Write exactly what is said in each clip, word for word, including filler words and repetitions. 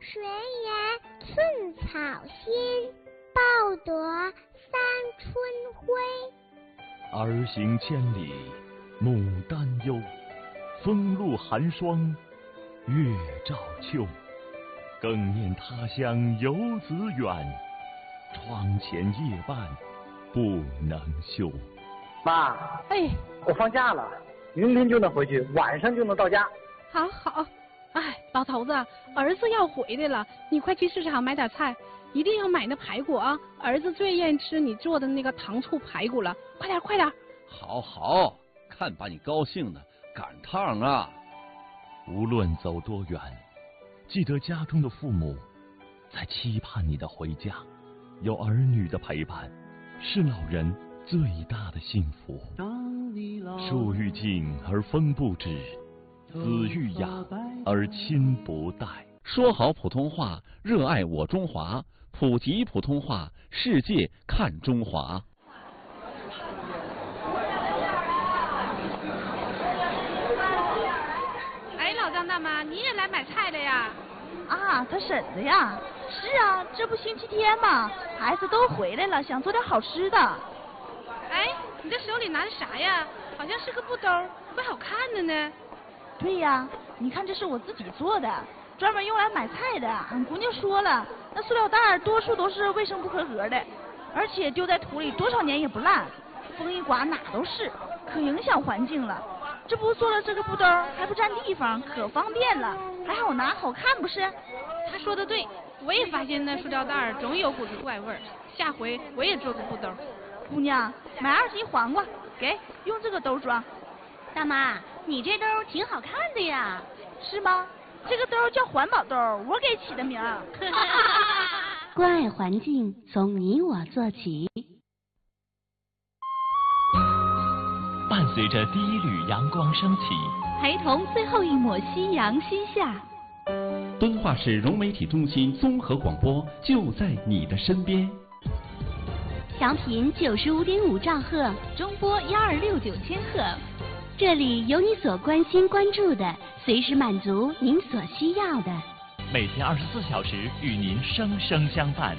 谁言寸草心，报得三春晖。 儿行千里母担忧，风露寒霜月照秋。更念他乡游子远，窗前夜半不能休。 妈， 哎， 我放假了，明天就能回去，晚上就能到家。 好好。哎，老头子，儿子要回来了，你快去市场买点菜，一定要买那排骨啊！儿子最愿意吃你做的那个糖醋排骨了，快点快点！ 好好，看把你高兴的，赶趟啊！ 无论走多远，记得家中的父母在期盼你的回家，有儿女的陪伴，是老人最大的幸福。树欲静而风不止，子欲养而亲不待。 说好普通话，热爱我中华，普及普通话，世界看中华。 哎，老张大妈，你也来买菜了呀？ 啊，他婶子呀。是啊，这不星期天嘛，孩子都回来了，想做点好吃的。 哎，你这手里拿的啥呀？好像是个布兜，怪好看的呢。 对呀，你看这是我自己做的，专门用来买菜的。俺姑娘说了，那塑料袋多数都是卫生不合格的，而且丢在土里多少年也不烂，风一刮哪都是，可影响环境了。这不做了这个布兜还不占地方，可方便了，还好拿好看不是？ 他说的对，我也发现那塑料袋总有股子怪味儿，下回我也做个布兜。 姑娘，买二斤黄瓜，给用这个兜装。 大妈，你这兜挺好看的呀。 是吗？这个兜叫环保兜，我给起的名儿。 关爱环境，从你我做起。 伴随着第一缕阳光升起， 陪同最后一抹夕阳西下。 敦化市融媒体中心综合广播就在你的身边。 调频九十五点五兆赫， 中波幺二六九千赫。 这里有你所关心关注的，随时满足您所需要的。 每天二十四小时与您生生相伴。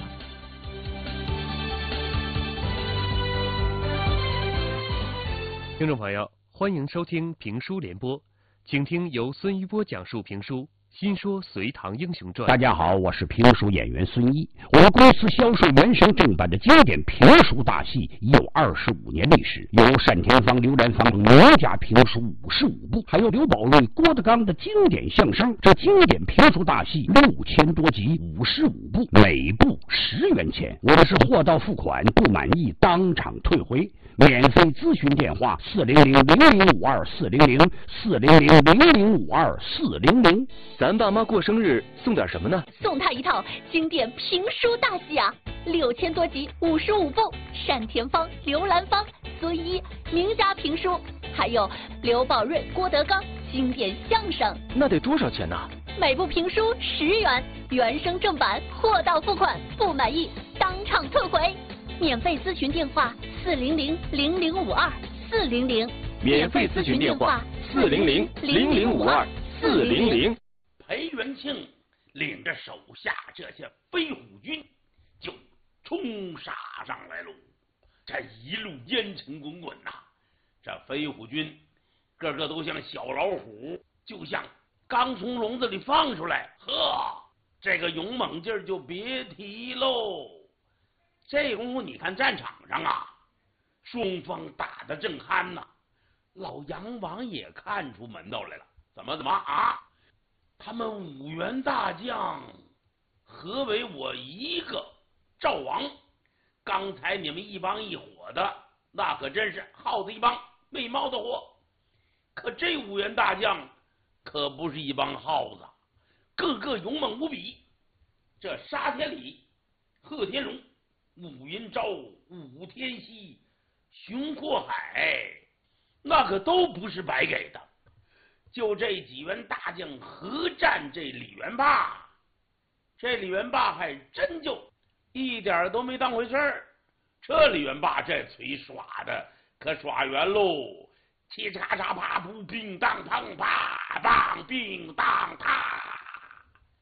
听众朋友，欢迎收听评书联播，请听由孙一波讲述评书新说《隋唐英雄传》。 大家好，我是评书演员孙一。我们公司销售原声正版的经典评书大戏已有二十五年历史，有单田芳、刘兰芳等名家评书五十五部，还有刘宝瑞、郭德纲的经典相声。这经典评书大戏六千多集，五十五部，每部十元钱。我们是货到付款，不满意当场退回。免费咨询电话：四零零零零五二四零零四零零零零五二四零零。 咱爸妈过生日送点什么呢？ 送他一套经典评书大戏啊，六千多集，五十五部，单田芳、刘兰芳、孙一名家评书，还有刘宝瑞、郭德纲经典相声。 那得多少钱呢？ 每部评书十元，原声正版，货到付款，不满意当场退回。免费咨询电话：四零零零零五二四零零。 免费咨询电话：四零零零零五二四零零。 裴元庆领着手下这些飞虎军就冲杀上来喽，这一路烟尘滚滚呐、啊，这飞虎军个个都像小老虎，就像刚从笼子里放出来，呵，这个勇猛劲儿就别提喽。这功夫你看战场上啊，双方打得正酣呐、啊，老杨王也看出门道来了，怎么怎么啊？他们五员大将合为我一个赵王，刚才你们一帮一伙的，那可真是耗子一帮没猫的货。可这五员大将可不是一帮耗子，个个勇猛无比。这沙天礼、贺天龙、武云昭、武天锡、熊阔海，那可都不是白给的。就这几员大将合战这李元霸，这李元霸还真就一点都没当回事儿。这李元霸这嘴耍的可耍圆喽，七叉叉啪噗，乒当当啪，棒乒当啪。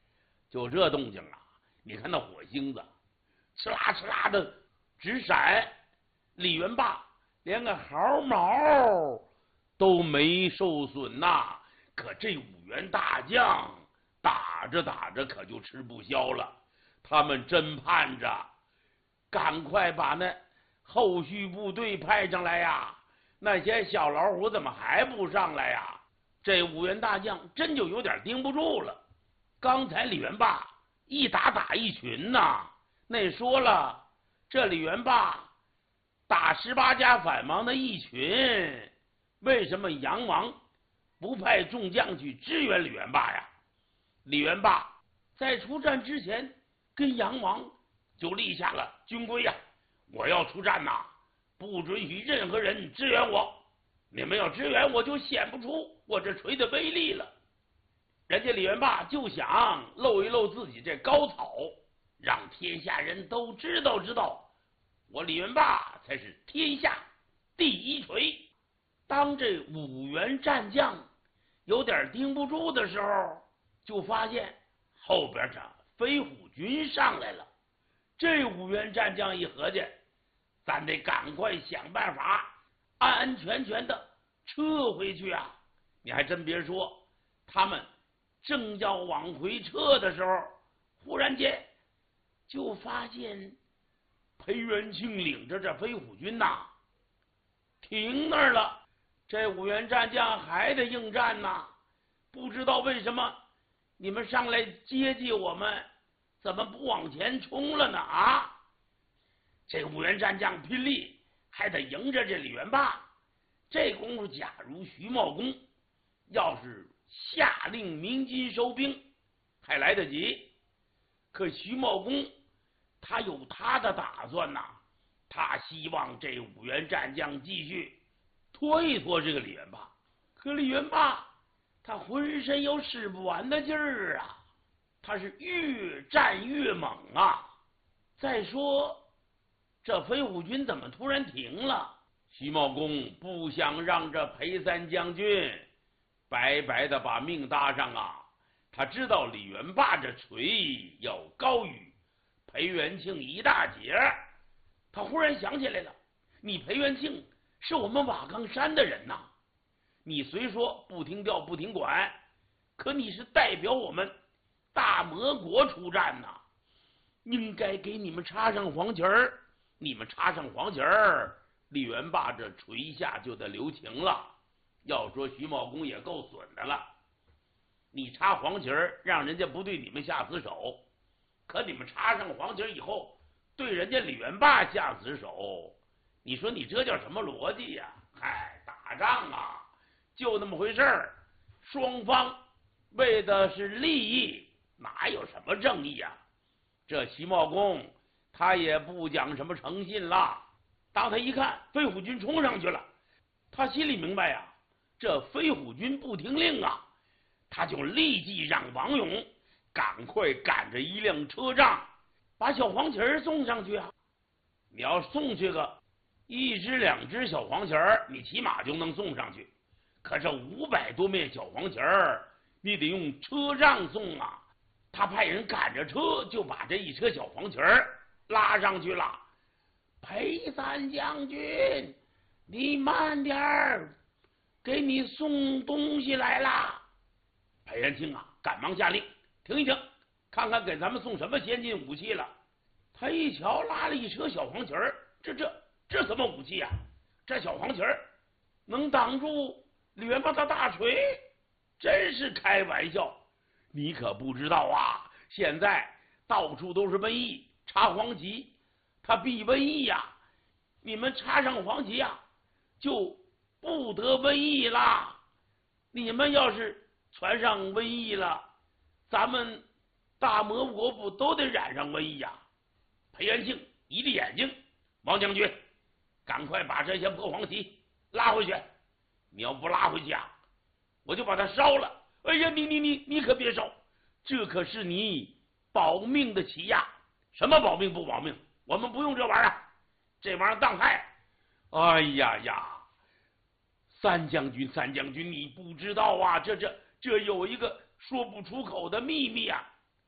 就这动静啊！你看那火星子，哧啦哧啦的直闪，李元霸连个毫毛都没受损呐。可这五员大将打着打着可就吃不消了，他们真盼着赶快把那后续部队派上来呀！那些小老虎怎么还不上来呀？这五员大将真就有点盯不住了。刚才李元霸一打打一群呐，那说了，这李元霸打十八家反王的一群，为什么杨王不派众将去支援李元霸呀？李元霸在出战之前跟杨王就立下了军规呀，我要出战呐，不准许任何人支援我，你们要支援我就显不出我这锤的威力了。人家李元霸就想露一露自己这高草，让天下人都知道知道，我李元霸才是天下第一锤。当这五员战将有点盯不住的时候，就发现后边这飞虎军上来了。这五员战将一合计，咱得赶快想办法安安全全的撤回去啊！你还真别说，他们正要往回撤的时候，忽然间就发现裴元庆领着这飞虎军呐停那儿了。这五员战将还得应战呐，不知道为什么你们上来接济我们，怎么不往前冲了呢？啊！这五员战将拼力还得迎着这李元霸。这功夫，假如徐茂公要是下令鸣金收兵，还来得及。可徐茂公他有他的打算呐，他希望这五员战将继续拖一拖这个李元霸。可李元霸他浑身有使不完的劲儿啊，他是越战越猛啊。再说这飞虎军怎么突然停了？徐茂公不想让这裴三将军白白的把命搭上啊！他知道李元霸这锤要高于裴元庆一大截，他忽然想起来了，你裴元庆是我们瓦岗山的人呐，你虽说不听调不听管，可你是代表我们大魔国出战呐，应该给你们插上黄旗儿。你们插上黄旗儿，李元霸这锤下就得留情了。要说徐茂公也够损的了，你插黄旗儿让人家不对你们下死手，可你们插上黄旗以后对人家李元霸下死手，你说你这叫什么逻辑呀？嗨，打仗啊就那么回事儿，双方为的是利益，哪有什么正义啊？这徐茂公他也不讲什么诚信了。当他一看飞虎军冲上去了，他心里明白呀，这飞虎军不听令啊，他就立即让王勇赶快赶着一辆车仗把小黄旗儿送上去啊。你要送去个一只两只小黄旗儿，你起码就能送上去，可这五百多面小黄旗儿你得用车仗送啊。他派人赶着车就把这一车小黄旗儿拉上去了。裴三将军，你慢点儿，给你送东西来了。裴元庆啊赶忙下令，停一停，看看给咱们送什么先进武器了。他一瞧拉了一车小黄旗儿，这这这什么武器啊？这小黄旗儿能挡住李元霸的大锤？真是开玩笑。你可不知道啊，现在到处都是瘟疫，插黄旗它避瘟疫呀，你们插上黄旗呀就不得瘟疫啦。你们要是传上瘟疫了，咱们大魔国不都得染上瘟疫呀？裴元庆一闭眼睛，王将军赶快把这些破黄旗拉回去，你要不拉回去啊，我就把它烧了。哎呀，你你你你可别烧，这可是你保命的旗呀！什么保命不保命？我们不用这玩意儿，这玩意儿当害。哎呀呀，三将军，三将军，你不知道啊，这这这有一个说不出口的秘密啊！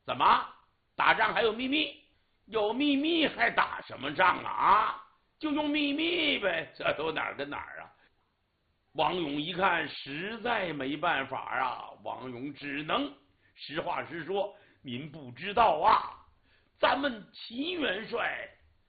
怎么打仗还有秘密？有秘密还打什么仗啊？啊，就用秘密呗，这都哪儿跟哪儿啊？王勇一看实在没办法啊，王勇只能实话实说，您不知道啊，咱们齐元帅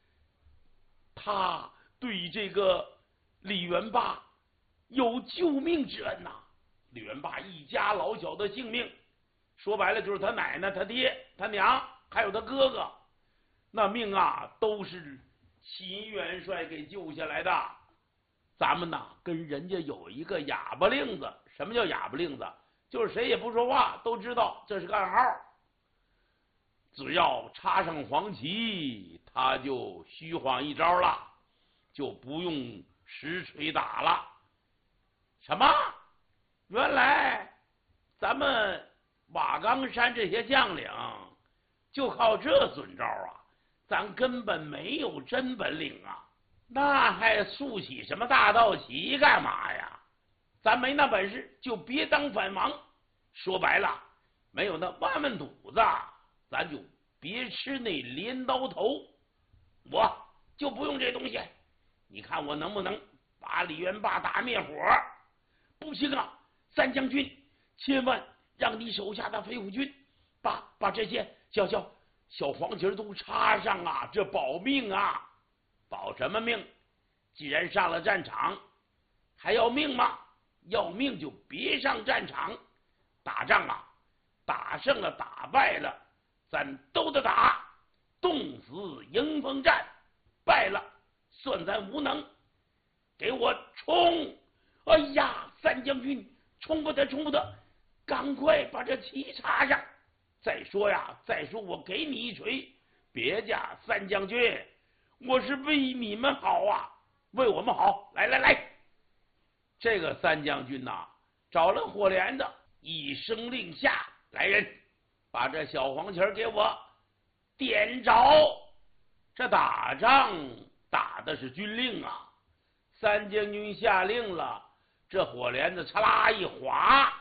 他对这个李元霸有救命之恩呐、啊。李元霸一家老小的性命，说白了就是他奶奶、他爹、他娘还有他哥哥，那命啊都是齐元帅给救下来的。咱们呐跟人家有一个哑巴令子。什么叫哑巴令子？就是谁也不说话，都知道这是个暗号，只要插上黄旗，他就虚晃一招了，就不用实锤打了。什么？原来咱们瓦岗山这些将领就靠这损招啊，咱根本没有真本领啊，那还竖起什么大道旗干嘛呀？咱没那本事就别当反王。说白了，没有那万万肚子，咱就别吃那镰刀头。我就不用这东西，你看我能不能把李元霸打灭火？不行啊，三将军，千万让你手下的飞虎军把把这些小小小黄旗都插上啊，这保命啊！保什么命？既然上了战场，还要命吗？要命就别上战场。打仗啊，打胜了打败了，咱都得打，冻死迎风战，败了算咱无能。给我冲！哎呀，三将军，冲不得，冲不得，赶快把这旗插上。再说呀，再说我给你一锤。别家三将军，我是为你们好啊，为我们好。来来来，这个三将军呐、啊，找了火镰子，一声令下，来人，把这小黄旗给我点着。这打仗打的是军令啊，三将军下令了，这火镰子嚓啦一划，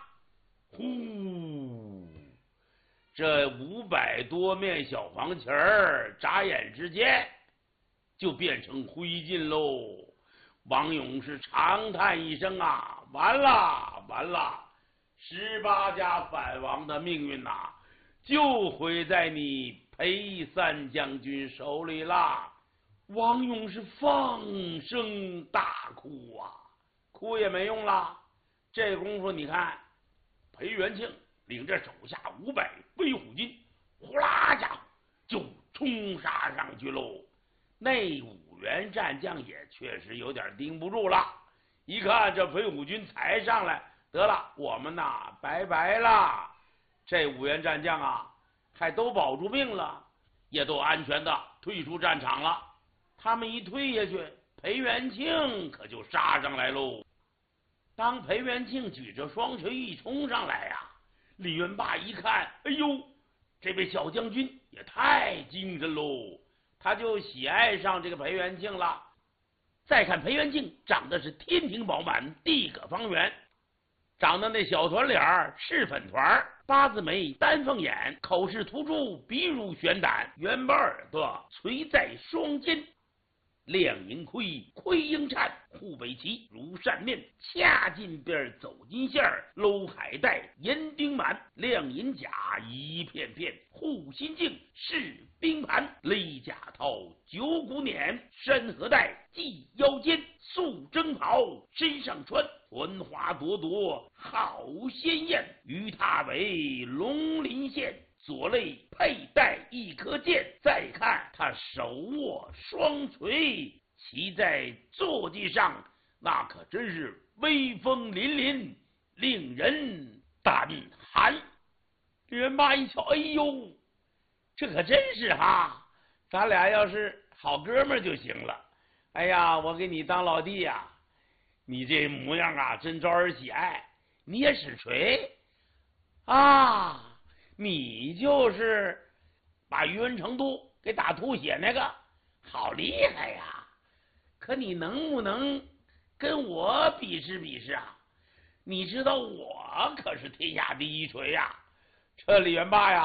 呼，这五百多面小黄旗儿眨眼之间就变成灰烬喽。王勇是长叹一声啊，完了完了，十八家反王的命运呐、啊，就毁在你裴三将军手里啦。王勇是放声大哭啊，哭也没用了。这功夫你看，裴元庆领着手下五百飞虎军，呼啦家伙就冲杀上去喽。那五员战将也确实有点盯不住了，一看这飞虎军才上来，得了，我们呐拜拜了。这五员战将啊，还都保住命了，也都安全的退出战场了。他们一退下去，裴元庆可就杀上来喽。当裴元庆举着双锤一冲上来呀、啊，李元霸一看，哎呦，这位小将军也太精神喽，他就喜爱上这个裴元庆了。再看裴元庆长得是天庭饱满，地阁方圆，长得那小团脸是粉团，八字眉，丹凤眼，口是突出，鼻如悬胆，圆巴耳朵垂在双肩，亮银盔，盔鹰颤，护北旗如扇面，掐金边走金线，搂海带银钉满，亮银甲一片片，护心镜是冰盘，勒甲套九股捻，山河带系腰间，素征袍身上穿，环花朵朵好鲜艳，鱼踏尾龙鳞线，左肋佩戴一颗剑，再看他手握双锤，骑在坐骑上，那可真是威风凛凛，令人胆寒。李元霸一瞧，哎呦，这可真是哈，咱俩要是好哥们就行了。哎呀，我给你当老弟呀、啊，你这模样啊，真招人喜爱。你也使锤啊？你就是把宇文成都给打吐血那个，好厉害呀！可你能不能跟我比试比试啊？你知道我可是天下第一锤呀！这李元霸呀，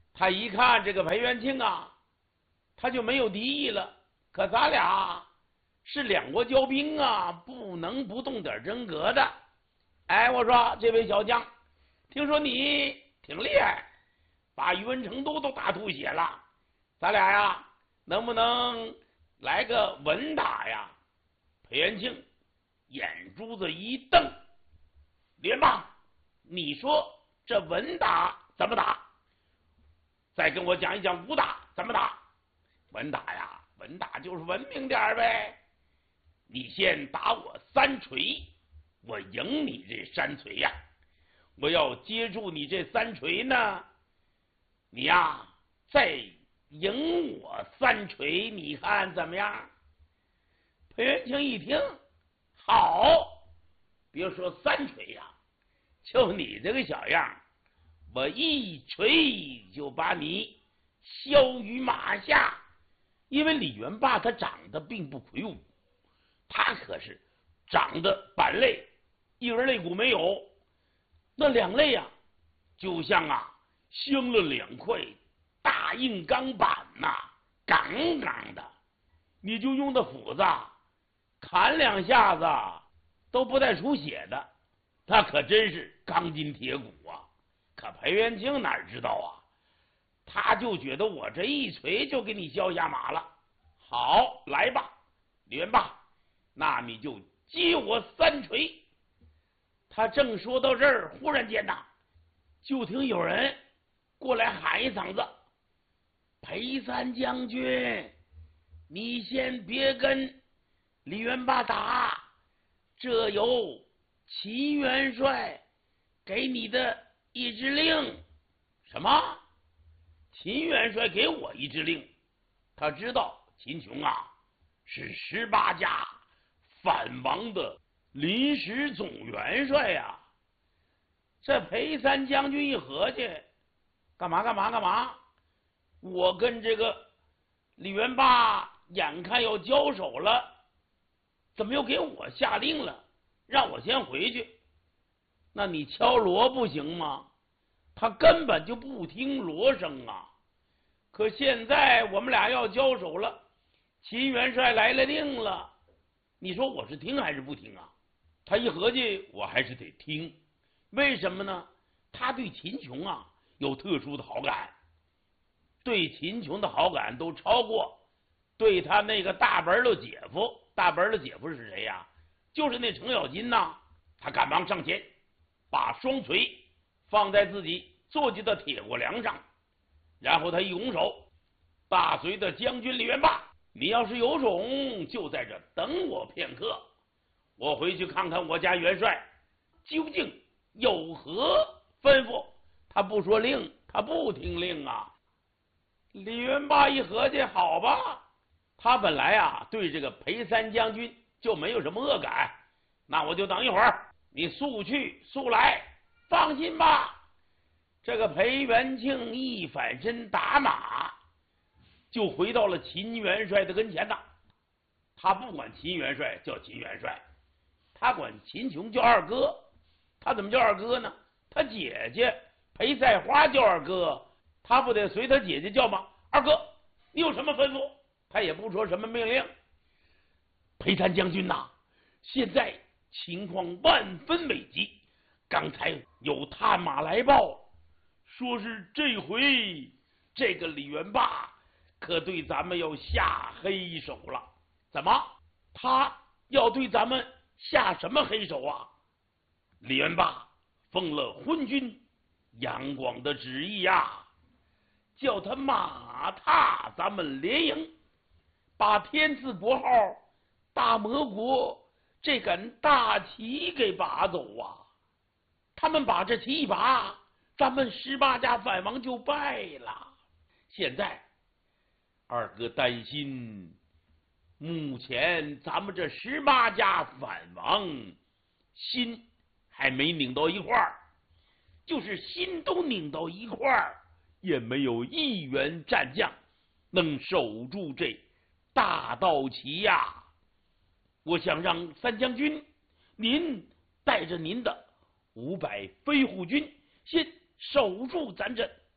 他一看这个裴元庆啊，他就没有敌意了。可咱俩是两国交兵啊，不能不动点真格的。哎，我说这位小将，听说你挺厉害，把宇文成都都打吐血了，咱俩呀，能不能来个稳打呀？裴元庆眼珠子一瞪，李元霸，你说这稳打怎么打？再跟我讲一讲武打怎么打。稳打呀，稳打就是文明点呗。你先打我三锤，我赢你这三锤呀。我要接住你这三锤呢，你呀再赢我三锤，你看怎么样？裴元庆一听，好，别说三锤呀，就你这个小样，我一锤就把你削于马下。因为李元霸他长得并不魁梧，他可是长得板肋，一根肋骨没有，那两肋啊就像啊镶了两块大硬钢板呐、啊，杠杠的，你就用的斧子砍两下子都不带出血的，他可真是钢筋铁骨啊。可裴元庆哪知道啊，他就觉得我这一锤就给你削下马了。好，来吧，李元霸，那你就接我三锤。他正说到这儿，忽然间呐，就听有人过来喊一嗓子：“裴三将军，你先别跟李元霸打，这有秦元帅给你的一支令。”什么？秦元帅给我一支令？他知道秦琼啊是十八家反王的临时总元帅呀、啊。这裴三将军一合计，干嘛干嘛干嘛？我跟这个李元霸眼看要交手了，怎么又给我下令了，让我先回去？那你敲锣不行吗？他根本就不听锣声啊！可现在我们俩要交手了，秦元帅来了令了，你说我是听还是不听啊？他一合计，我还是得听。为什么呢？他对秦琼啊有特殊的好感，对秦琼的好感都超过对他那个大伯的姐夫。大伯的姐夫是谁呀？就是那程咬金呐。他赶忙上前，把双锤放在自己坐骑的铁过梁上，然后他一拱手：“大隋的将军李元霸，你要是有种，就在这等我片刻，我回去看看我家元帅究竟有何吩咐。”他不说令，他不听令啊！李元霸一合计，好吧，他本来啊对这个裴三将军就没有什么恶感，那我就等一会儿，你速去速来，放心吧。这个裴元庆一反身打马，就回到了秦元帅的跟前呐。他不管秦元帅叫秦元帅，他管秦琼叫二哥。他怎么叫二哥呢？他姐姐裴赛花叫二哥，他不得随他姐姐叫吗？二哥，你有什么吩咐？他也不说什么命令。裴三将军呐、啊，现在情况万分危急，刚才有探马来报，说是这回这个李元霸可对咱们要下黑手了。怎么？他要对咱们下什么黑手啊？李元霸奉了昏君杨广的旨意呀、啊，叫他马踏咱们连营，把天字国号大魔国这杆大旗给拔走啊！他们把这旗一拔，咱们十八家反王就败了。现在二哥担心，目前咱们这十八家反王心还没拧到一块儿，就是心都拧到一块儿，也没有一员战将能守住这大道旗呀、啊！我想让三将军您带着您的五百飞虎军先守住咱这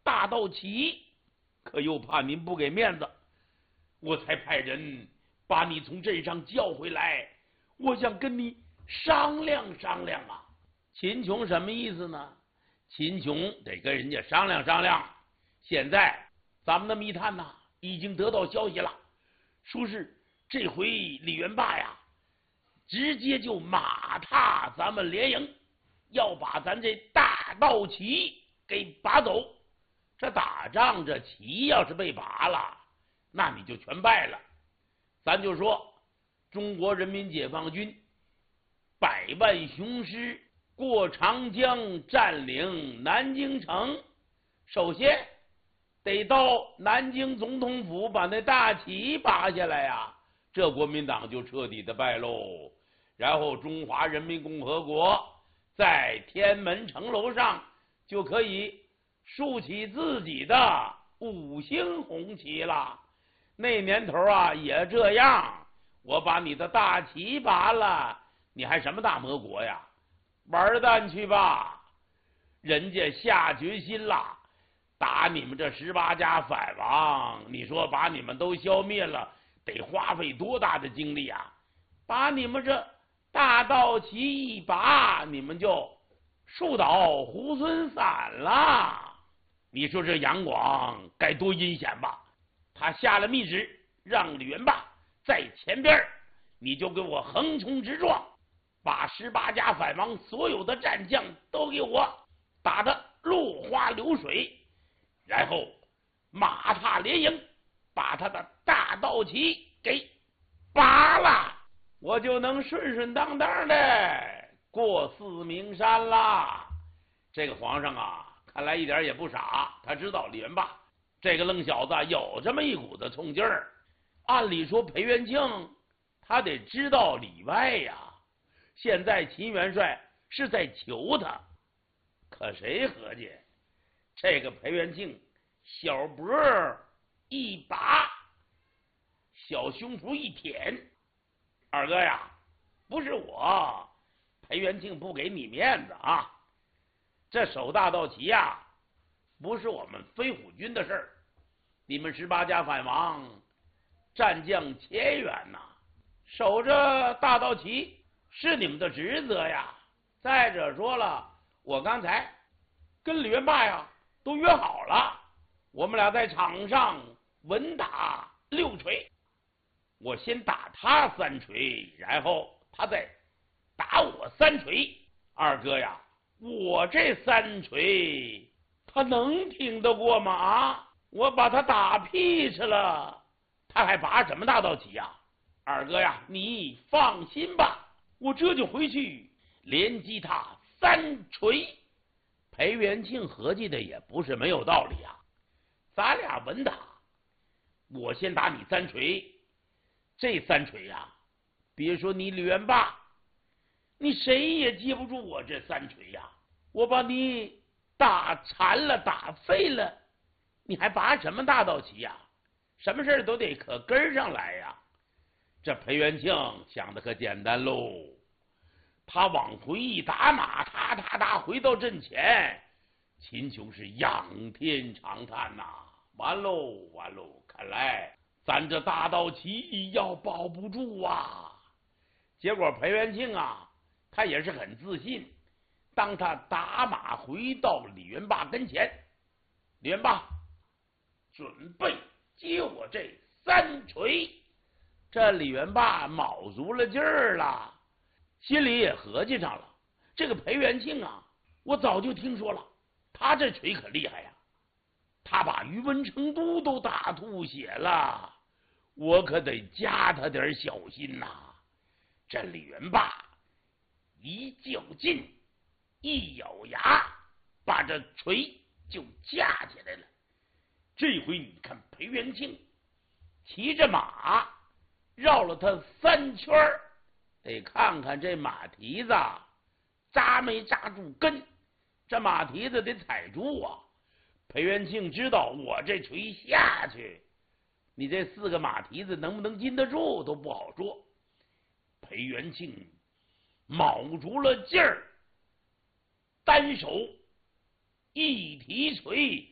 大道奇可又怕您不给面子，我才派人把你从镇上叫回来，我想跟你商量商量啊。秦琼什么意思呢？秦琼得跟人家商量商量。现在咱们的密探呐，已经得到消息了，说是这回李元霸呀，直接就马踏咱们连营，要把咱这大道旗给拔走。这打仗这旗要是被拔了，那你就全败了。咱就说中国人民解放军百万雄师过长江，占领南京城，首先得到南京总统府把那大旗拔下来呀，这国民党就彻底的败喽。然后中华人民共和国在天安门城楼上就可以竖起自己的五星红旗了。那年头啊也这样，我把你的大旗拔了，你还什么大魔国呀？玩蛋去吧！人家下决心了，打你们这十八家反王，你说把你们都消灭了，得花费多大的精力啊？把你们这大道旗一拔，你们就树倒猢狲散了。你说这杨广该多阴险吧？他下了密旨，让李元霸在前边，你就给我横冲直撞，把十八家反王所有的战将都给我打得落花流水，然后马踏连营，把他的大道旗给拔了，我就能顺顺当当的过四明山啦。这个皇上啊，看来一点也不傻，他知道李元霸这个愣小子有这么一股子冲劲儿。按理说裴元庆他得知道里外呀，现在秦元帅是在求他，可谁合计这个裴元庆小脖一拔，小胸脯一舔，二哥呀，不是我裴元庆不给你面子啊，这守大道旗呀不是我们飞虎军的事儿，你们十八家反王战将千员呐，守着大道旗是你们的职责呀。再者说了，我刚才跟李元霸呀都约好了，我们俩在场上稳打六锤，我先打他三锤，然后他再打我三锤。二哥呀，我这三锤他能挺得过吗？啊，我把他打屁吃了，他还拔什么大道旗呀？二哥呀，你放心吧，我这就回去连击他三锤。裴元庆合计的也不是没有道理啊，咱俩稳打，我先打你三锤，这三锤呀，别说你李元霸，你谁也接不住我这三锤呀！我把你打残了，打废了，你还拔什么大道旗呀？什么事都得可根上来呀！这裴元庆想的可简单喽，他往回一打马，哒哒哒回到阵前，秦琼是仰天长叹呐、啊，完喽完喽，看来咱这大道旗要保不住啊！结果裴元庆啊，他也是很自信，当他打马回到李元霸跟前，李元霸准备接我这三锤。这李元霸卯足了劲儿了，心里也合计上了，这个裴元庆啊，我早就听说了，他这锤可厉害呀，他把于文成都都打吐血了，我可得加他点小心呐、啊。这李元霸一较劲，一咬牙，把这锤就架起来了。这回你看裴元庆骑着马绕了他三圈，得看看这马蹄子扎没扎住根，这马蹄子得踩住啊。裴元庆知道我这锤下去，你这四个马蹄子能不能禁得住都不好说。裴元庆卯足了劲儿，单手一提锤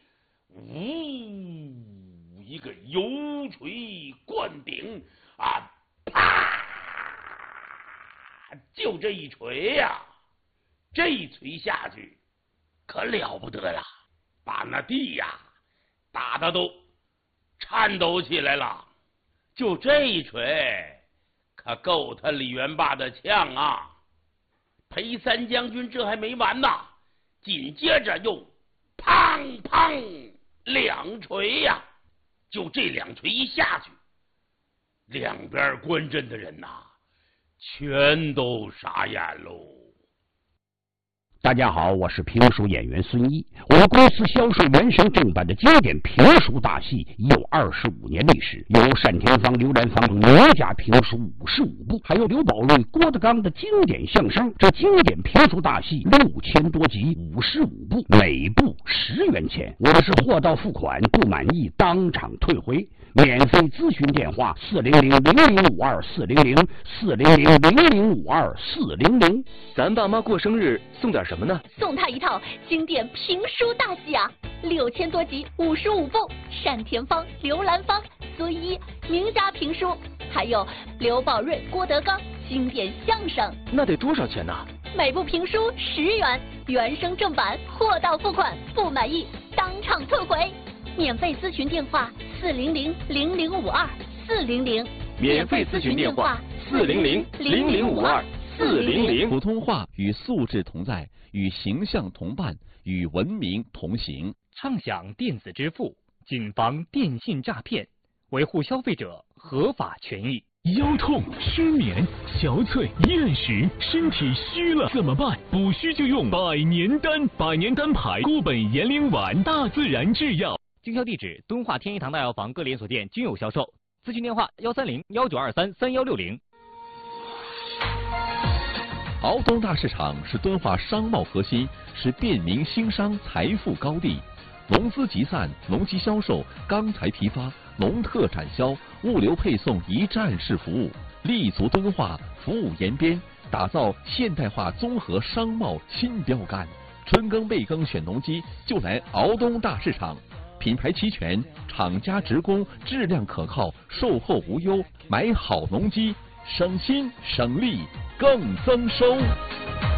呜，一个油锤灌顶啊，啪！就这一锤呀、啊，这一锤下去可了不得了，把那地呀、啊、打得都颤抖起来了。就这一锤可够他李元霸的呛啊！裴三将军这还没完呐，紧接着又砰砰两锤呀、啊！就这两锤一下去，两边观阵的人呐、啊，全都傻眼喽。 大家好，我是评书演员孙一。我们公司销售原声正版的经典评书大戏已有二十五年历史，有单田芳、刘兰芳等名家评书五十五部，还有刘宝瑞、郭德纲的经典相声。这经典评书大戏六千多集，五十五部，每部十元钱。我们是货到付款，不满意当场退回。免费咨询电话：四零零零零五二四零零四零零零零五二四零零。 咱爸妈过生日送点什么呢？ 送他一套经典评书大戏啊，六千多集，五十五部，单田芳、刘兰芳、孙一名家评书，还有刘宝瑞、郭德纲经典相声。 那得多少钱呢？ 每部评书十元，原声正版，货到付款，不满意当场退回。免费咨询电话：四零零零零五二四零零。 免费咨询电话：四零零零零五二四零零。 普通话与素质同在，与形象同伴，与文明同行。 畅享电子支付，谨防电信诈骗，维护消费者合法权益。 腰痛、失眠、憔悴、厌食，身体虚了怎么办？补虚就用百年丹，百年丹牌固本延龄丸，大自然制药。 经销地址：敦化天一堂大药房各连锁店均有销售。咨询电话：幺三零幺九二三三幺六零。 敖东大市场是敦化商贸核心，是便民兴商财富高地。农资集散、农机销售、钢材批发、农特产销、物流配送一站式服务，立足敦化，服务延边，打造现代化综合商贸新标杆。春耕备耕选农机，就来敖东大市场。品牌齐全，厂家直供，质量可靠，售后无忧。买好农机，省心省力更增收。